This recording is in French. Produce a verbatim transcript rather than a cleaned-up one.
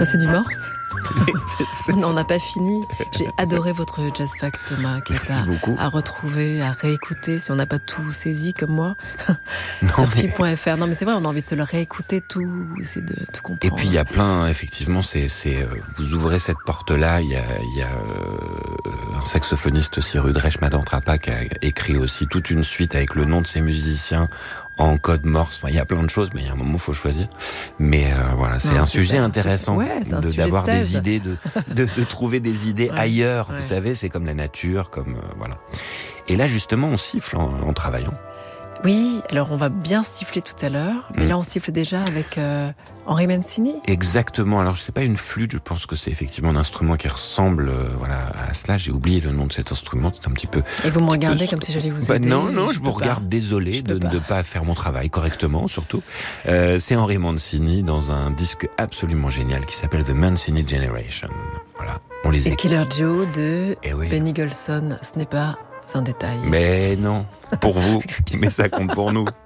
Ça, c'est du morse. Non, on n'a pas fini. J'ai adoré votre Jazz Fact, Thomas, qui Merci est à, beaucoup. à retrouver, à réécouter, si on n'a pas tout saisi comme moi, Non, sur mais- F I point F R. Non, mais c'est vrai, on a envie de se le réécouter tout, essayer de tout comprendre. Et puis il y a plein, effectivement, c'est, c'est, euh, vous ouvrez cette porte-là, il y a, il y a euh, un saxophoniste aussi, Rudresh Madantrapa, qui a écrit aussi toute une suite avec le nom de ses musiciens en code morse. Enfin, il y a plein de choses, mais il y a un moment, il faut choisir. Mais euh, voilà, c'est Non, un super, sujet intéressant super. Ouais, c'est un de, sujet d'avoir de thèse. des idées, de, de, de trouver des idées Ouais, ailleurs. ouais. Vous savez, c'est comme la nature, comme euh, voilà. Et là, justement, on siffle en, en travaillant. Oui, alors on va bien siffler tout à l'heure, mais Mm. là on siffle déjà avec euh, Henri Mancini. Exactement. Alors, je sais pas une flûte. Je pense que c'est effectivement un instrument qui ressemble, euh, voilà, à cela. J'ai oublié le nom de cet instrument. C'est un petit peu. Et vous me petit peu regardez ce- comme si j'allais vous Bah aider. non, non, je, peux vous pas. regarde désolé Je de peux ne pas faire mon travail correctement, surtout. Euh, c'est Henri Mancini dans un disque absolument génial qui s'appelle The Mancini Generation. Voilà, on les Et écoute. Killer Joe de Eh oui. Benny Golson, ce n'est pas un détail. Mais non, pour vous, Excusez-moi. mais ça compte pour nous.